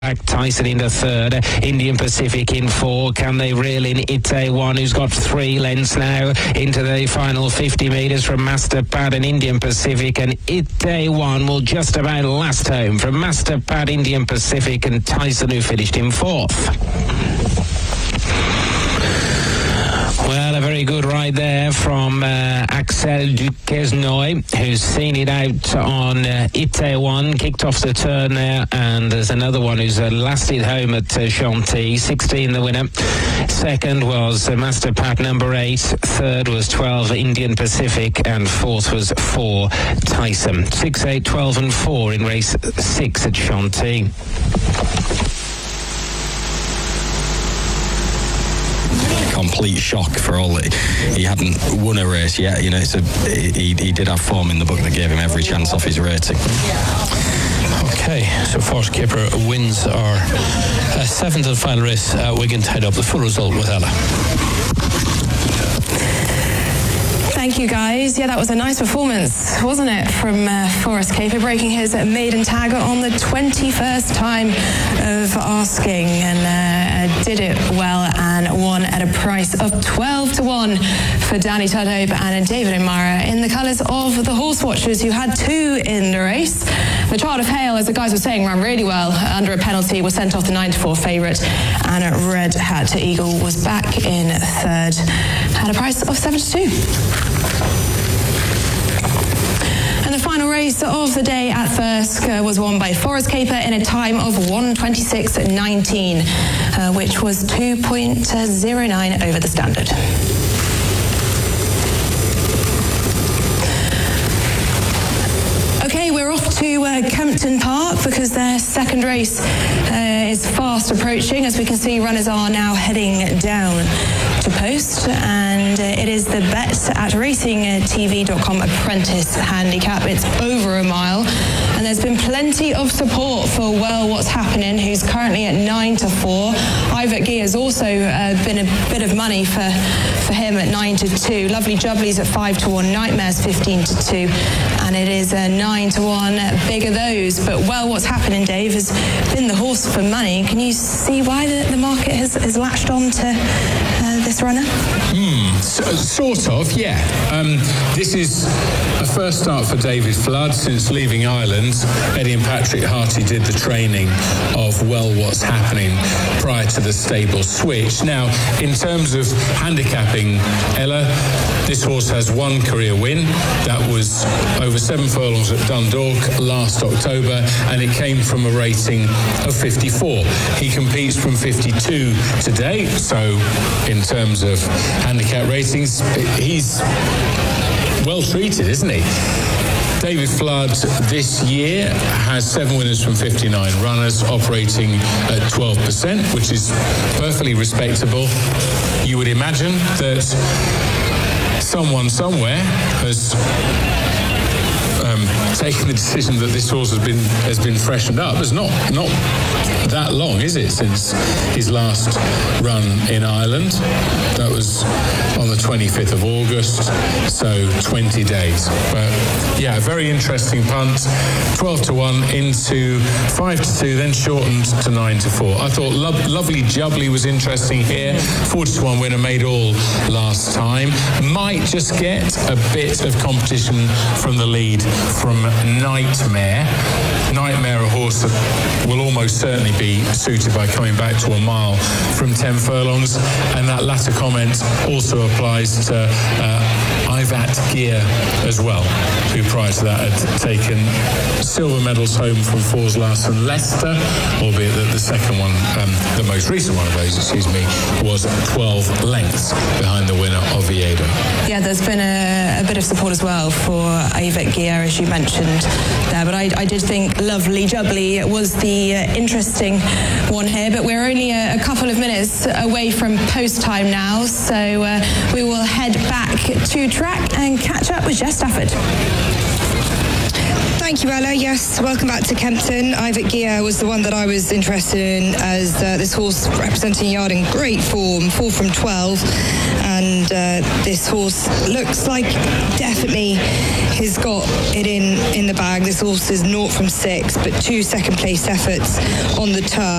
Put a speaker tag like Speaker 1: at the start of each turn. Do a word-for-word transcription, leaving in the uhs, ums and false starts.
Speaker 1: Tyson in the third, Indian Pacific in four. Can they reel in Itaewon, who's got three lengths now into the final fifty metres from Master Pad and Indian Pacific, and Itaewon will just about last home from Master Pad, Indian Pacific and Tyson, who finished in fourth. Well, a very good ride there from uh, Axel Duquesnoy, who's seen it out on uh, Itaewon, kicked off the turn there, and there's another one who's uh, lasted home at uh, Chantilly. sixteen the winner. Second was uh, Master Pat number eight. Third was twelve Indian Pacific, and fourth was four Tyson. six, eight, twelve and four in race six at Chantilly.
Speaker 2: Complete shock for all that he hadn't won a race yet. You know, it's a, he, he did have form in the book that gave him every chance off his rating.
Speaker 3: Okay, so Forest Caper wins our uh, seventh and final race at Wigan. Tied up the full result with Ella.
Speaker 4: Thank you, guys. Yeah, that was a nice performance, wasn't it, from uh, Forest Caper, breaking his maiden tagger on the twenty-first time of asking, and uh, did it well and won at a price of twelve to one for Danny Tudhope and David O'Mara in the colours of the Horse Watchers, who had two in the race. The Child of Hale, as the guys were saying, ran really well under a penalty, was sent off the nine to four favourite, and Red Hat Eagle was back in third at a price of seven to two. And the final race of the day at Thirsk uh, was won by Forest Caper in a time of one twenty-six nineteen, uh, which was two point oh nine over the standard. Okay, we're off to uh, Kempton Park because their second race uh, is fast approaching. As we can see, runners are now heading down to post, and uh, it is the bet at racing T V dot com apprentice handicap. It's over a mile, and there's been plenty of support for Well What's Happening, who's currently at nine to four. Ivet Gia has also uh, been a bit of money for, for him at nine to two. Lovely Jubblies at five to one. Nightmares fifteen to two, and it is a nine to one. Bigger those, but Well What's Happening, Dave, has been the horse for money. Can you see why the, the market has, has latched on to uh, this runner?
Speaker 5: Hmm, so, sort of, yeah. Um, this is a first start for David Flood since leaving Ireland. Eddie and Patrick Harty did the training of Well What's Happening prior to the stable switch. Now, in terms of handicapping, Ella, this horse has one career win. That was over seven furlongs at Dundalk last October, and it came from a rating of fifty-four. He competes from fifty-two today, so in terms of handicap ratings, he's well treated, isn't he? David Flood this year has seven winners from fifty-nine runners, operating at twelve percent, which is perfectly respectable. You would imagine that someone somewhere has Um, taken the decision that this horse has been has been freshened up. It's not not that long, is it, since his last run in Ireland? That was on the twenty-fifth of August, so twenty days. But yeah, very interesting punt. twelve to one into five to two, then shortened to nine to four. I thought lo- Lovely Jubbly was interesting here. forty to one winner, made all last time. Might just get a bit of competition from the lead from Nightmare. Nightmare, a horse that will almost certainly be suited by coming back to a mile from ten furlongs, and that latter comment also applies to uh, Ivet Gia as well, who prior to that had taken silver medals home from Fours Last and Leicester, albeit that the second one, um, the most recent one of those, excuse me, was twelve lengths behind the winner of Viedo.
Speaker 4: Yeah, there's been a, a bit of support as well for Ivet Gia, as you mentioned there, but I, I did think Lovely Jubbly was the uh, interesting one here, but we're only a, a couple of minutes away from post time now, so uh, we will head back to track and catch up with Jess Stafford.
Speaker 6: Thank you, Ella. Yes, welcome back to Kempton. Ivet Gia was the one that I was interested in, as uh, this horse representing Yard in great form, four from twelve, and uh, this horse looks like definitely has got it in, in the bag. This horse is naught from six, but two second place efforts on the turn.